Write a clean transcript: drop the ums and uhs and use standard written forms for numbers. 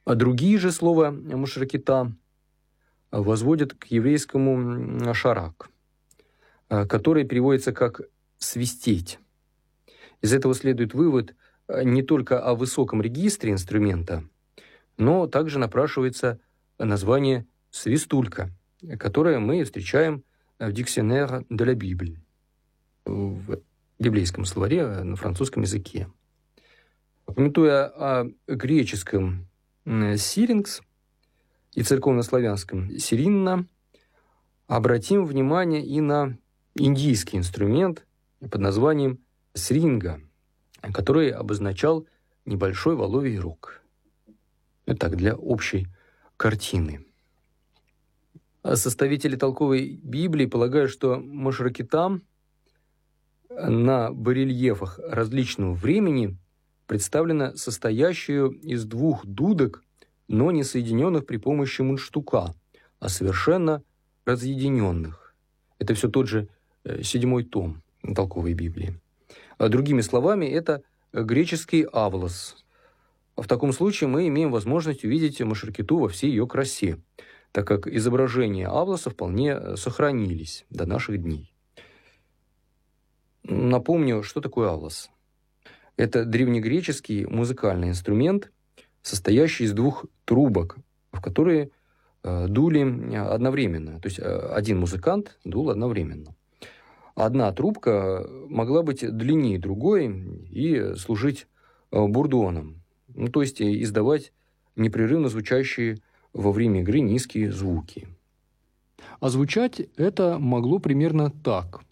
А другие же слова Машракита возводят к еврейскому шарак, который переводится как «свистеть». Из этого следует вывод не только о высоком регистре инструмента, но также напрашивается название «свистулька», которое мы встречаем в «Dictionnaire de la Bible», в библейском словаре на французском языке. Памятуя о греческом «сирингс» и церковнославянском «сиринна», обратим внимание и на индийский инструмент под названием сринга, который обозначал небольшой воловий рог. Это так, для общей картины. Составители толковой Библии полагают, что Машракита на барельефах различного времени представлена состоящую из двух дудок, но не соединенных при помощи мундштука, а совершенно разъединенных. Это все тот же 7-й том толковой Библии. Другими словами, это греческий авлос. В таком случае мы имеем возможность увидеть Машракиту во всей ее красе, так как изображения авлоса вполне сохранились до наших дней. Напомню, что такое авлос. Это древнегреческий музыкальный инструмент, состоящий из двух трубок, в которые дули одновременно. То есть один музыкант дул одновременно. Одна трубка могла быть длиннее другой и служить бурдоном, то есть издавать непрерывно звучащие во время игры низкие звуки. А звучать это могло примерно так.